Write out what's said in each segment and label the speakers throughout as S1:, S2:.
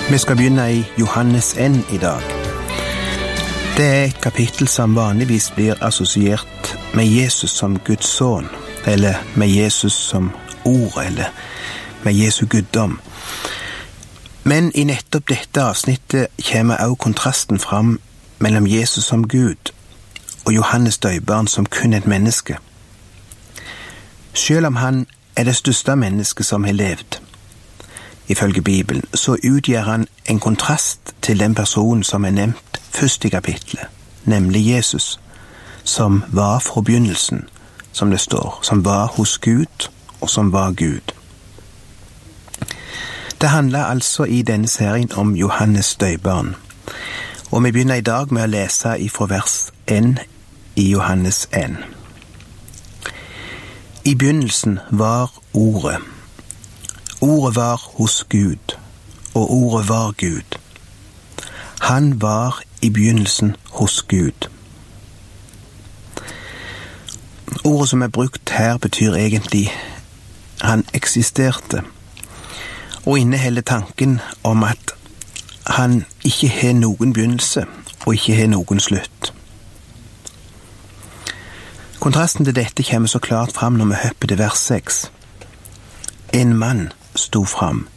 S1: Vi skal begynne i Johannes 1 i dag. Det er et kapittel som vanligvis blir assosiert med Jesus som Guds son, eller med Jesus som ord, eller med Jesu guddom. Men i nettopp dette avsnittet kommer også kontrasten fram mellom Jesus som Gud og Johannes døperen som kun et menneske. Selv om han er det største mennesket som har levd, ifølge Bibelen, så utgjør han en kontrast til den personen som er nevnt først i kapitlet, nemlig Jesus, som var fra begynnelsen, som det står, som var hos Gud og som var Gud. Det handler altså i denne serien om Johannes døperen, og vi begynner i dag med å lese ifra vers 1 i Johannes 1. I begynnelsen var Ordet. Ordet var hos Gud, og Ordet var Gud. Han var i begynnelsen hos Gud. Ordet som er brukt her betyr egentlig han eksisterte, og inneholder tanken om at han ikke har noen begynnelse og ikke har noen slutt. Kontrasten til dette kommer så klart fram når vi hopper til vers 6. En mann sto fram.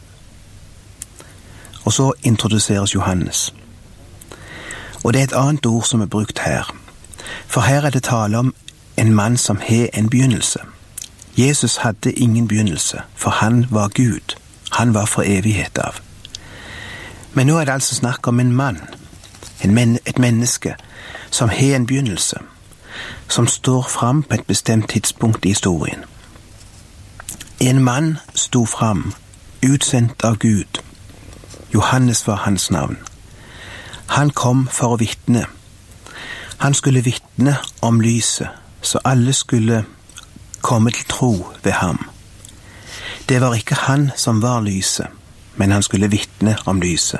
S1: Og så introduseres Johannes. Og det er et annet ord som er brukt her. For her er det tale om en mann som har en begynnelse. Jesus hadde ingen begynnelse, for han var Gud. Han var fra evighet av. Men nå er det altså snakk om en mann, et menneske, som har en begynnelse, som står fram på et bestemt tidspunkt i historien. En mann sto fram, utsendt av Gud. Johannes var hans navn. Han kom for å vitne. Han skulle vitne om lyset, så alle skulle komme til tro ved ham. Det var ikke han som var lyset, men han skulle vitne om lyset.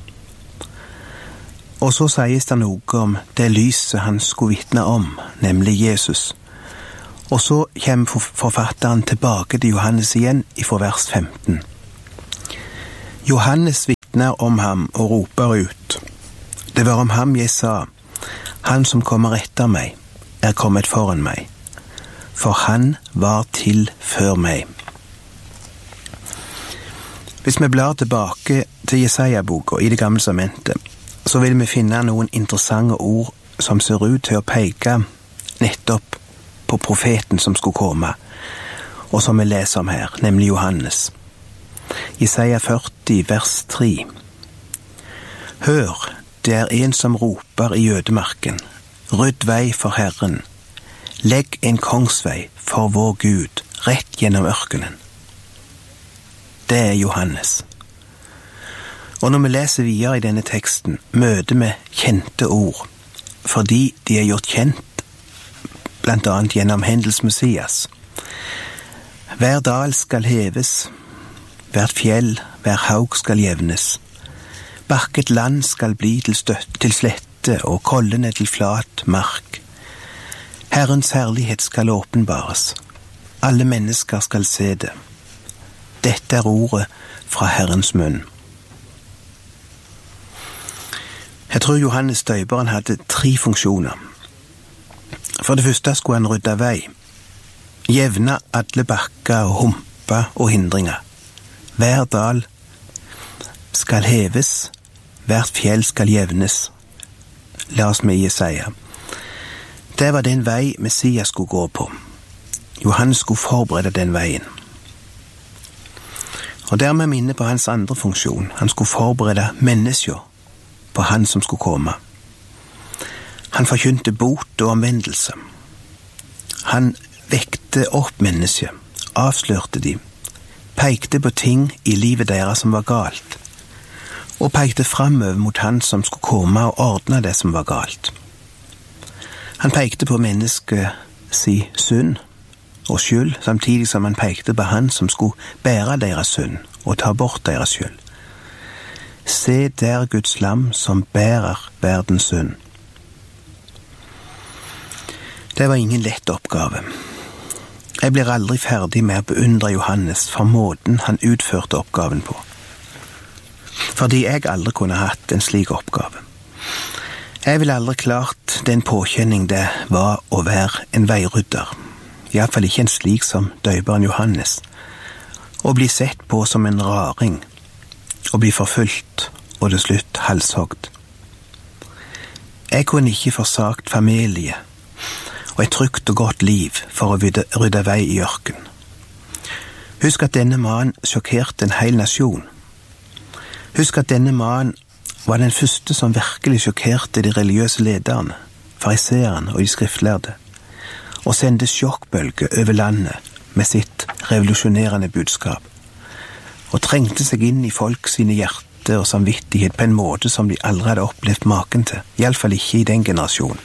S1: Og så sies det noe om det lyset han skulle vitne om, nemlig Jesus. Og så kommer forfatteren tilbake til Johannes igjen fra vers 15. Johannes vitner om ham og roper ut. Det var om ham jeg sa, han som kommer etter meg, er kommet foran meg, for han var til før meg. Hvis vi blar tilbake til Jesaja-boka i Det gamle testamentet, så vil vi finne noen interessante ord som ser ut til å peke nettopp på profeten som skulle komme, og som vi leser om her, nemlig Johannes. Jesaja 40, vers 3. Hør, det er en som roper i ødemarken, rydd vei for Herren, legg en kongsvei for vår Gud, rett gjennom ørkenen. Det er Johannes. Og når vi leser videre i denne teksten, møter vi kjente ord, fordi de er gjort kjent blant annet gjennom Hendels Messias. Hver dal skal heves, hvert fjell, hver haug skal jevnes. Bakket land skal bli til slette, og kollene til flat mark. Herrens herlighet skal åpenbares. Alle mennesker skal se det. Dette er ordet fra Herrens munn. Jeg tror Johannes døperen hadde 3 funksjoner. For det første skulle han rydde vei, jevne alle bakker og humper og hindringer. Hver dal skal heves, hvert fjell skal jevnes. La oss med Jesaja. Det var den vei Messias skulle gå på. Johannes skulle forberede den veien. Og dermed minne på hans andre funksjon. Han skulle forberede mennesker på han som skulle komme. Han forkynte bot og omvendelse. Han vekte opp mennesker, avslørte dem, pekte på ting i livet deres som var galt, og pekte fremover mot han som skulle komme og ordne det som var galt. Han pekte på menneskets synd og skyld, samtidig som han pekte på han som skulle bære deres synd og ta bort deres skyld. Se der Guds lam som bærer verdens synd. Det var ingen lett oppgave. Jeg blir aldri ferdig med å beundre Johannes for måten han utførte oppgaven på. fordi jeg aldri kunne hatt en slik oppgave. Jeg ville aldri klart den påkjenning det var å være en veirydder, i hvert fall ikke en slik som døperen Johannes, å bli sett på som en raring, å bli forfulgt og til slutt halshogd. Jeg kunne ikke forsagt familie og et trygt og godt liv for å rydde vei i ørken. Husk at denne mannen sjokkerte en hel nasjon. Husk at denne mannen var den første som virkelig sjokkerte de religiøse lederne, fariseerne og de skriftlærde, og sendte sjokkbølge over landet med sitt revolusjonerende budskap, og trengte seg inn i folk sine hjerter og samvittighet på en måte som de aldri hadde opplevd maken til, i alle fall ikke i den generasjonen.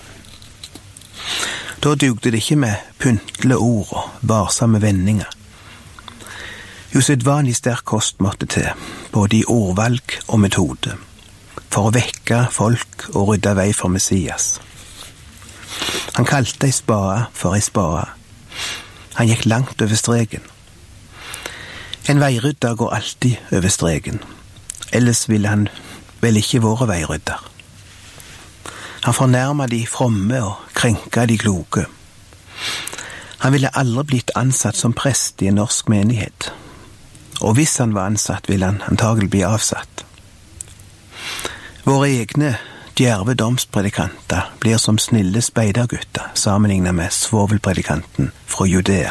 S1: Da dugde det ikke med pyntlige ord og varsomme vendinger. Usedvanlig sterk kost måtte til, både i ordvalg og metode, for å vekke folk og rydde vei for Messias. Han kalte ei spade for ei spade. Han gikk langt over streken. En veirydder går alltid over streken, ellers ville han vel ikke vært veirydder. Han fornærmet de fromme og krenket de kloke. Han ville aldri blitt ansatt som prest i en norsk menighet, og hvis han var ansatt, ville han antagelig bli avsatt. Våre egne djerve domspredikanter blir som snille speidergutter sammenlignet med svovelpredikanten fra Judea.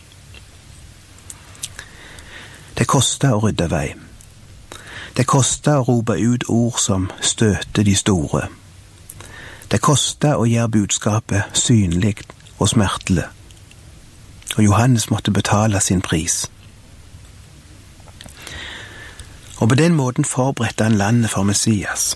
S1: Det koster å rydde vei. Det koster å rope ut ord som støter de store. Det koster å gjøre budskapet synlig og smertelig. Og Johannes måtte betale sin pris. Og på den måten forberedte han landet for Messias.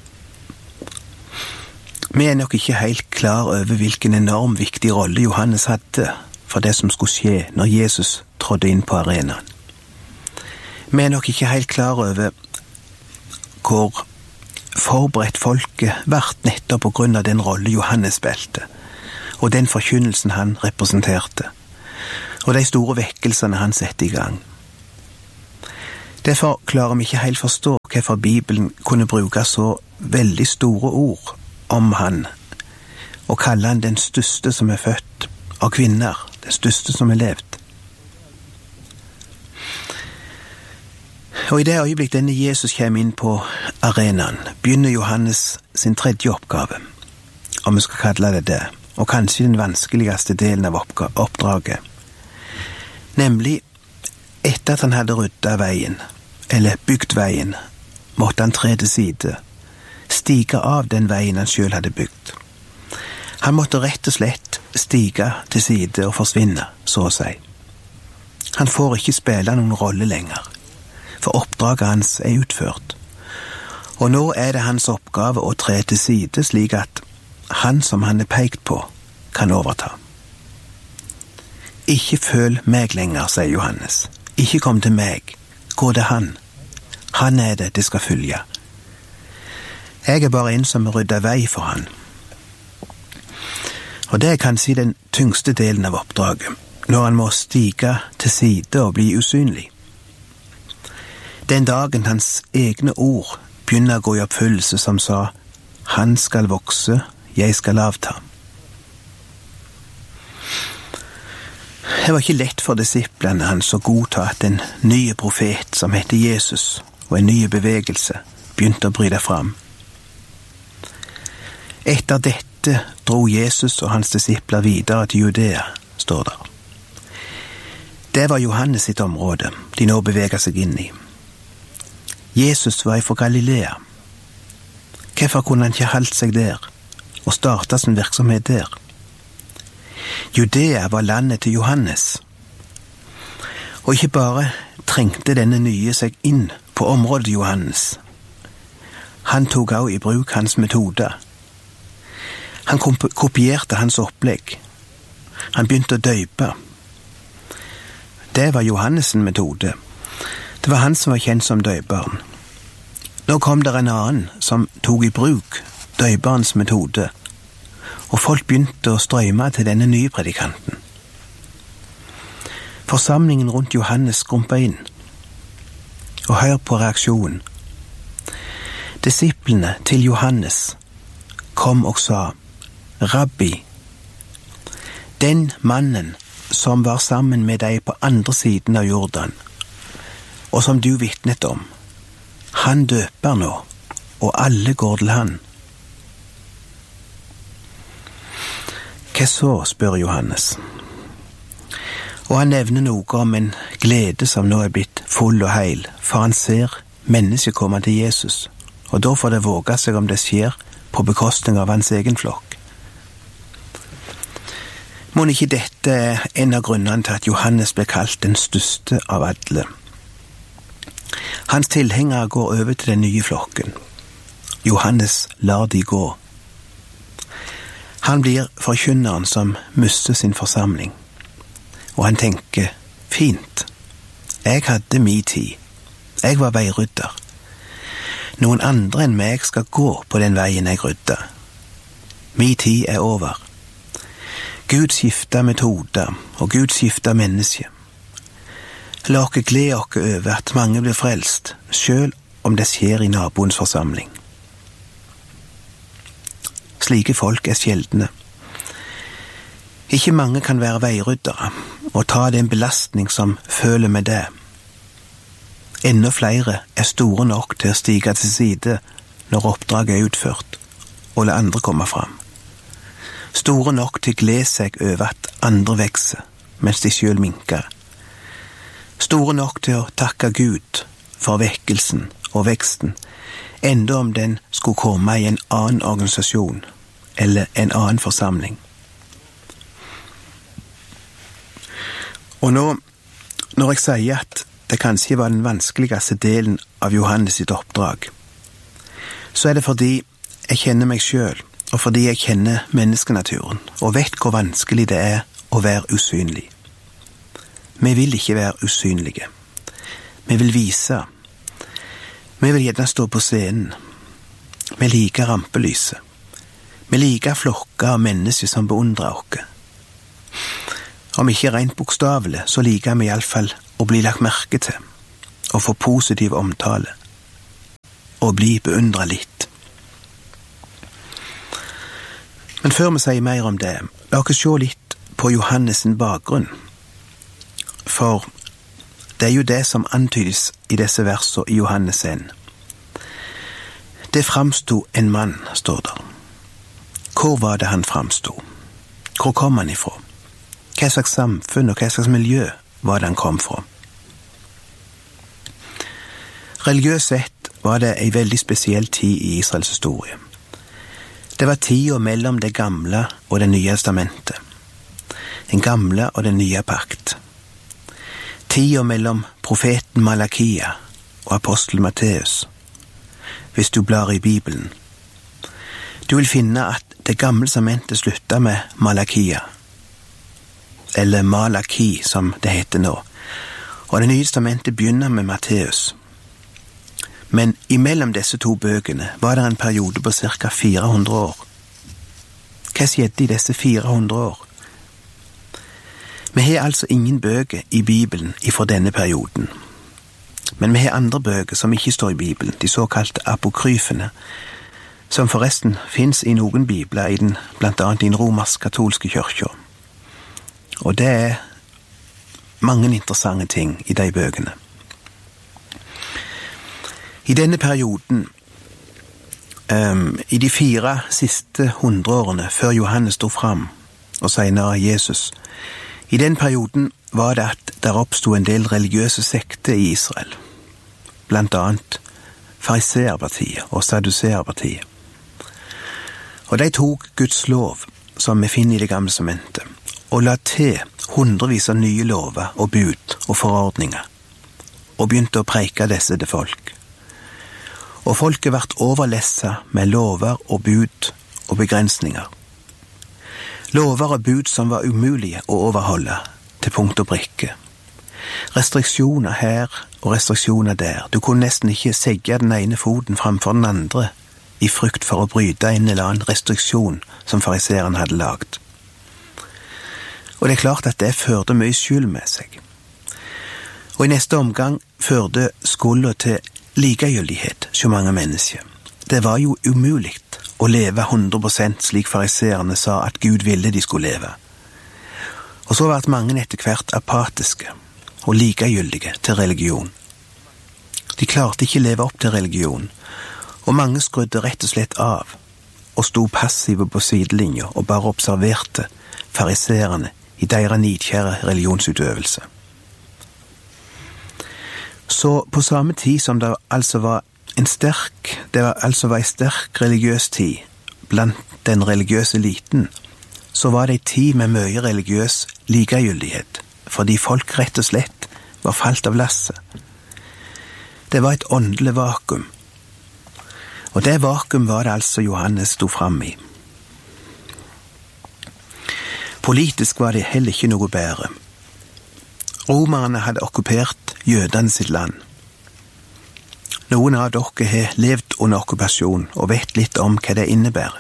S1: Vi er nok ikke helt klar over hvilken enorm viktig rolle Johannes hadde for det som skulle skje når Jesus trådte inn på arenaen. Vi er nok ikke helt klar over hvor forberedt folket vart nettopp på grunn av den rolle Johannes spilte, og den forkynnelsen han representerte, og de store vekkelsene han sette i gang. Derfor klarer vi ikke helt forstå hvorfor Bibelen kunne bruke så veldig store ord om han, og kalle han den største som er født av kvinner, den største som er levd. Og i det øyeblikk denne Jesus kommer inn på arenaen, begynner Johannes sin tredje oppgave, om vi skal kalle det det, og kanskje den vanskeligste delen av oppdraget. Nemlig, etter at han hadde ryddet veien, eller bygd veien, måtte han tre til side, stige av den veien han selv hadde bygd. Han måtte rett og slett stige til side og forsvinne, så å si. Han får ikke spille noen rolle lenger, for oppdraget hans er utført. Og nå er det hans oppgave å tre til side slik at han som han er pekt på, kan overta. Ikke følg meg lenger, sier Johannes. Ikke kom til meg. Gå til han. Han er det skal følge. Jeg er bare en som rydder vei for han. Og det er kanskje den tyngste delen av oppdraget, når han må stige til side og bli usynlig. Den dagen hans egne ord begynner å gå i oppfyllelse som sa, han skal vokse, jeg skal avta. Det var ikke lett for disiplene hans å godta at en ny profet som heter Jesus og en ny bevegelse begynte å bryte fram. Etter dette dro Jesus og hans disipler videre til Judea, står der. Det var Johannes sitt område de nå beveget seg inn i. Jesus var fra Galilea. Hvorfor kunne han ikke holdt seg der og starte sin virksomhet der? Judea var landet til Johannes. Og ikke bare trengte denne nye seg inn på området Johannes. Han tok også i bruk hans metoder. Han kopierte hans opplegg. Han begynte å døype. Det var Johannes' metode. Det var han som var kjent som døyperen. Nå kom der en annen som tok i bruk døyperens metode, og folk begynte å strømme til denne nye predikanten. Forsamlingen rundt Johannes skrumpa inn, og hør på reaksjonen. Disiplene til Johannes kom og sa, Rabbi, den mannen som var sammen med deg på andre siden av Jordan, og som du vitnet om, han døper nå, og alle går til han. Hva så, spør Johannes. Og han nevner noe om en glede som nå er blitt full og heil, for han ser mennesket komme til Jesus, og da får det våge seg om det skjer på bekostning av hans egen flokk. Må ikke dette er en av grunnene til at Johannes ble kalt den største av alle. Hans tilhengere går over til den nye flokken. Johannes lar de gå. Han blir forkynneren som mister sin forsamling. Og han tenker, fint, jeg hadde min tid. Jeg var veirydder. Noen andre enn meg skal gå på den veien jeg rydda. Min tid er over. Gud skifter metoder, og Gud skifter mennesker. La oss glede oss over at mange blir frelst, selv om det skjer i naboens forsamling. Slike folk er sjeldne. Ikke mange kan være veiryddere og ta den belastning som føler med det. Enda flere er store nok til å stige til side når oppdraget er utført, og la andre komme fram. Store nok til å glede seg over at andre vekser, mens de selv minker. Store nok til å takke Gud for vekkelsen og veksten, enda om den skulle komme i en annen organisasjon eller en annen forsamling. Og nå, når jeg sier at det kanskje var den vanskeligste delen av Johannes sitt oppdrag, så er det fordi jeg kjenner meg selv, og fordi jeg kjenner menneskenaturen, og vet hvor vanskelig det er å være usynlig. Vi vil ikke være usynlige. Vi vil vise. Vi vil gjerne stå på scenen. Vi liker rampelyset. Vi liker flokker av mennesker som beundrer oss. Om ikke rent bokstavelig, så liker vi i alle fall å bli lagt merke til, og få positiv omtale, og bli beundret litt. Men før vi sier mer om det, la oss se litt på Johannes' bakgrunn. For det er jo det som antydes i disse versene i Johannes 1. Det framstod en mann, står der. Hvor var det han framstod? Hvor kom han ifra? Hva slags samfunn og hva slags miljø var det han kom fra? Religiøst sett var det en veldig spesiell tid i Israels historie. Det var tiden mellom det gamle og det nye testamentet. Den gamle og den nye pakt. Tiden mellom profeten Malakia og apostel Matteus. Hvis du blar i Bibelen. Du vil finne at det gamle testamentet slutter med Malakia. Eller Malaki, som det heter nå. Og det nye testamentet begynner med Matteus. Men imellom disse to bøkene var det en periode på ca. 400 år. Hva skjedde i disse 400 år? Vi har altså ingen bøker i Bibelen ifra denne perioden. Men vi har andre bøker som ikke står i Bibelen, de såkalte apokryfene, som forresten finnes i noen bibler i den, blant annet i den romersk-katolske kirka. Og det er mange interessante ting i de bøkene. I denne perioden, i de 4 siste 100 årene før Johannes stod fram, og senere Jesus, i den perioden var det at der oppstod en del religiøse sekter i Israel, blant annet fariseerpartiet og saduseerpartiet. Og de tok Guds lov, som vi finner i det gamle testamentet, og la til hundrevis av nye lover og bud og forordninger, og begynte å preike disse til folk. Og folket ble overlesset med lover og bud og begrensninger. Lover og bud som var umulige å overholde til punkt og prikke. Restriksjoner her og restriksjoner der. Du kunne nesten ikke segge den ene foten framfor den andre i frykt for å bryte en eller annen restriksjon som fariseeren hadde lagt. Og det er klart at det førte mye skyld med seg. Og i neste omgang førte skulda til likegyldighet hos mange mennesker. det var jo umulig å leve 100% slik fariseerne sa at Gud ville de skulle leve. Og så ble mange etter hvert apatiske og likegyldige til religion. De klarte ikke leve opp til religion, og mange skrudde rett og slett av og sto passive på sidelinja og bare observerte fariseerne i deres nidkjære religionsutøvelse. Så på samme tid som det altså var en sterk religiøs tid blant den religiøse eliten, så var det en tid med mye religiøs likegyldighet, fordi folk rett og slett var falt av lasset. Det var et åndelig vakuum, og det vakuum var det altså Johannes stod fram i. Politisk var det heller ikke noe bedre. Romerne hadde okkupert jødene sitt land. Noen av dere har levd under okkupasjon og vet litt om hva det innebærer.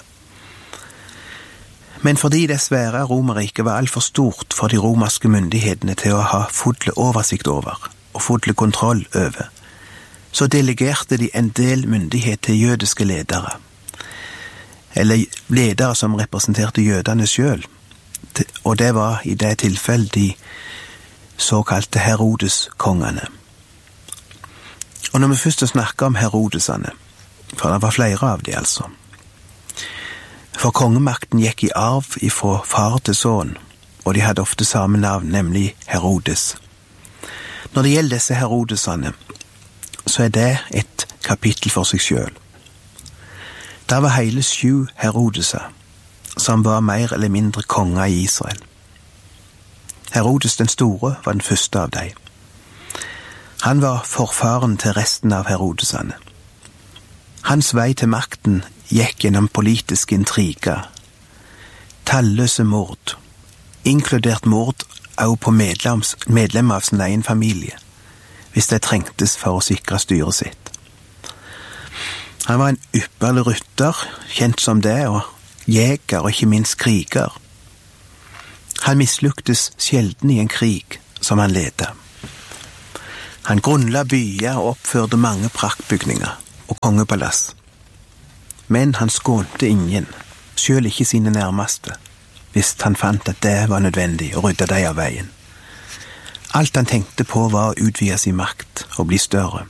S1: Men fordi det svære Romerriket var alt for stort for de romerske myndighetene til å ha full oversikt over og full kontroll over, så delegerte de en del myndighet til jødiske ledere, eller ledere som representerte jødene selv, og det var i det tilfellet de såkalte Herodes-kongene. Og når vi først snakker om Herodesene, for det var flere av de altså, for kongemakten gikk i arv ifra far til sønn, og de hadde ofte samme navn, nemlig Herodes. Når det gjelder disse Herodesene, så er det et kapittel for seg selv. Det var hele 7 Herodeser, som var mer eller mindre konger i Israel. Herodes den store var den første av dem. Han var forfaren til resten av Herodesene. Hans vei til makten gikk gjennom politiske intriger, talløse mord, inkludert mord også på medlemmer av sin egen familie, hvis det trengtes for å sikre styret sitt. Han var en ypperlig rytter, kjent som det, og jeger og ikke minst kriger. Han mislyktes sjelden i en krig som han ledet. Han grunnla byer og oppførte mange praktbygninger og kongepalass. Men han skånte ingen, selv ikke sine nærmeste, hvis han fant at det var nødvendig å rydde dem av veien. Alt han tenkte på var å utvide sin makt og bli større.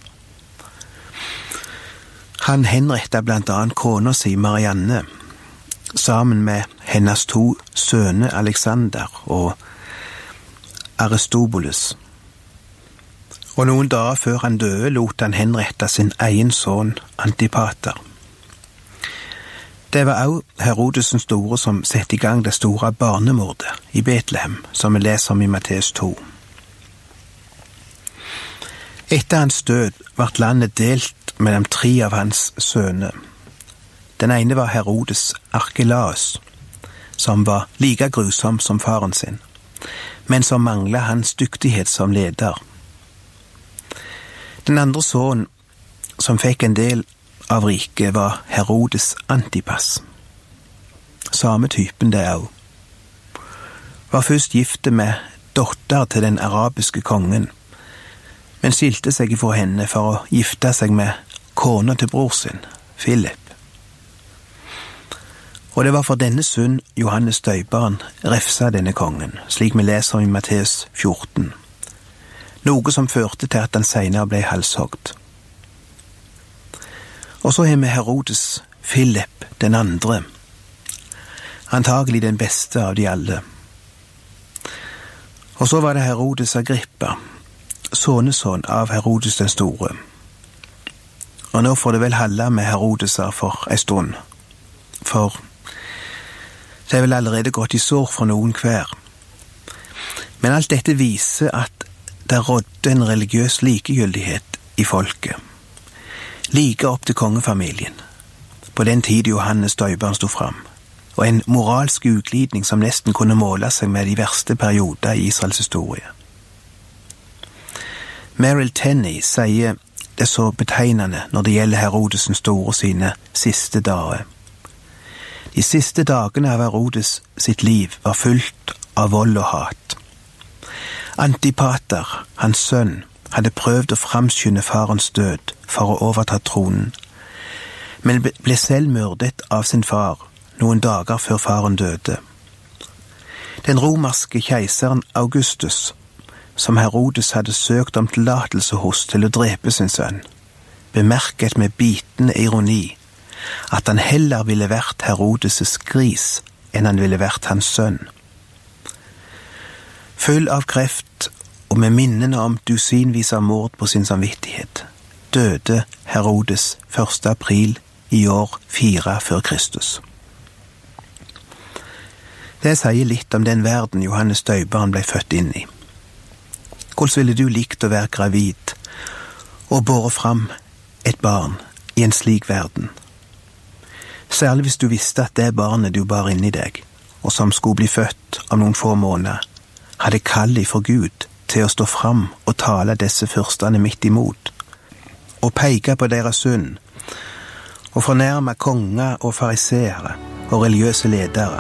S1: Han henrettet blant annet kona si Marianne, sammen med hennes 2 sønner Alexander og Aristobulus. Og noen dager før han døde lot han henrette sin egen sønn Antipater. Det var også Herodes den store som sette i gang det store barnemordet i Betlehem, som vi leser om i Matteus 2. Etter hans død ble landet delt mellom 3 av hans sønner. Den ene var Herodes Arkelaus, som var like grusom som faren sin, men som manglet hans dyktighet som leder. Den andre sønnen som fikk en del av riket var Herodes Antipas. Samme typen det også. Var først gifte med dotter til den arabiske kongen, men skilte seg fra henne for å gifte seg med kona til bror sin, Philip. Og det var for denne sønn Johannes døperen refsa denne kongen, slik vi leser i Matteus 14. Noe som førte til at han senere ble halshogd. Og så har vi Herodes Philip den andre, antagelig den beste av de alle. Og så var det Herodes Agrippa, sønnesønn av Herodes den store. Og nå får det vel holde med Herodeser for en stund, for det er vel allerede gått i sår for noen hver. Men alt dette viser at det rådde en religiøs likegyldighet i folket, like opp til kongefamilien, på den tid Johannes døperen stod fram, og en moralsk utglidning som nesten kunne måle seg med de verste perioder i Israels historie. Merrill Tenney sier det så betegnende når det gjelder Herodes den store sine siste dager. De siste dagene av Herodes sitt liv var fullt av vold og hat. Antipater, hans sønn, hadde prøvd å framskynde farens død for å overta tronen, men ble selv myrdet av sin far noen dager før faren døde. Den romerske keiseren Augustus, som Herodes hadde søkt om tillatelse hos til å drepe sin sønn, bemerket med bitende ironi at han heller ville vært Herodes' gris enn han ville vært hans sønn. Full av kreft og med minnene om dusinvis av mord på sin samvittighet, døde Herodes 1. april i år 4 før Kristus. Det sier litt om den verden Johannes Døperen ble født inn i. Hvordan ville du likt å være gravid og båre fram et barn i en slik verden? Særlig hvis du visste at det barnet du bar inn i deg, og som skulle bli født om noen få måneder, hadde kall ifra Gud til å stå fram og tale disse fyrstene midt imot, og peke på deres synd, og fornærme konger og fariseere og religiøse ledere.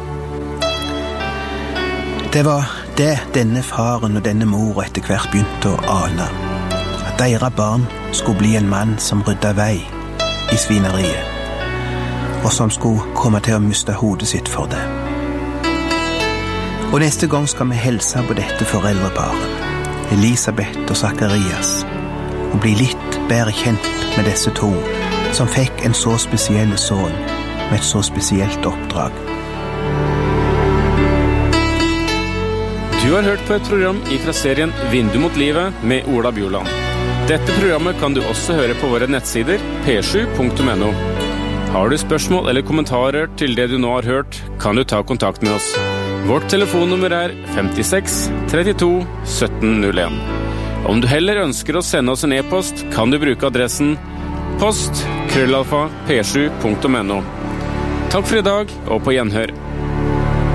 S1: Det var det denne faren og denne mor etter hvert begynte å ane, at deres barn skulle bli en mann som rydda vei i svineriet, og som skulle komme til å miste hodet sitt for det. Og neste gang skal vi hilse på dette foreldreparet, Elisabeth og Zacharias, og bli litt bedre kjent med disse to, som fikk en så spesiell sønn med et så spesielt oppdrag.
S2: Du har hørt på et program fra serien Vindu mot livet med Ola Bjoland. Dette programmet kan du også høre på våre nettsider p7.no. Har du spørsmål eller kommentarer til det du nå har hørt, kan du ta kontakt med oss. Vårt telefonnummer er 56 32 1701. Om du heller ønsker å sende oss en e-post, kan du bruke adressen post@p7.no. Takk for i dag, og på gjenhør.